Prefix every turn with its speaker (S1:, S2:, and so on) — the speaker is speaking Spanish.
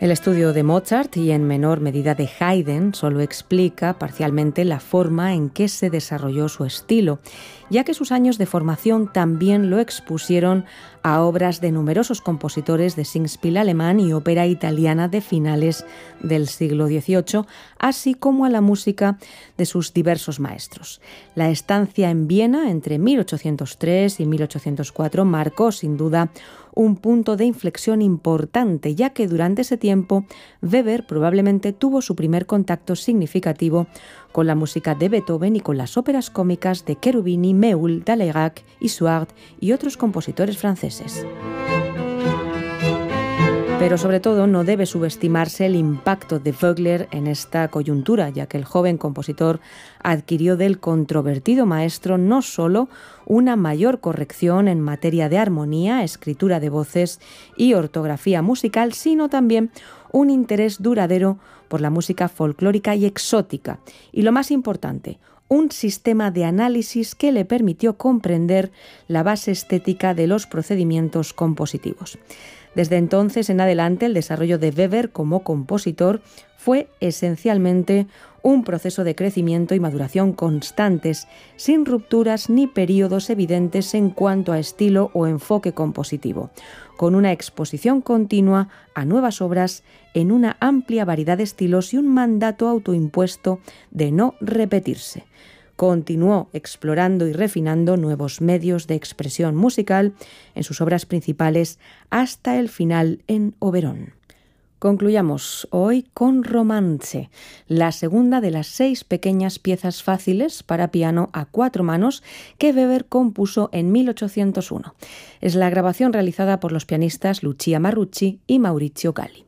S1: El estudio de Mozart y en menor medida de Haydn solo explica parcialmente la forma en que se desarrolló su estilo, ya que sus años de formación también lo expusieron a obras de numerosos compositores de Singspiel alemán y ópera italiana de finales del siglo XVIII, así como a la música de sus diversos maestros. La estancia en Viena entre 1803 y 1804 marcó sin duda un punto de inflexión importante, ya que durante ese tiempo Weber probablemente tuvo su primer contacto significativo con la música de Beethoven y con las óperas cómicas de Cherubini, Méhul, Dalérac, Isouard y otros compositores franceses. Pero sobre todo no debe subestimarse el impacto de Vogler en esta coyuntura, ya que el joven compositor adquirió del controvertido maestro no solo una mayor corrección en materia de armonía, escritura de voces y ortografía musical, sino también un interés duradero por la música folclórica y exótica. Y lo más importante, un sistema de análisis que le permitió comprender la base estética de los procedimientos compositivos. Desde entonces en adelante, el desarrollo de Weber como compositor fue esencialmente un proceso de crecimiento y maduración constantes, sin rupturas ni periodos evidentes en cuanto a estilo o enfoque compositivo, con una exposición continua a nuevas obras en una amplia variedad de estilos y un mandato autoimpuesto de no repetirse. Continuó explorando y refinando nuevos medios de expresión musical en sus obras principales hasta el final en Oberon. Concluyamos hoy con Romance, la segunda de las 6 pequeñas piezas fáciles para piano a 4 manos que Weber compuso en 1801. Es la grabación realizada por los pianistas Lucia Marrucci y Maurizio Galli.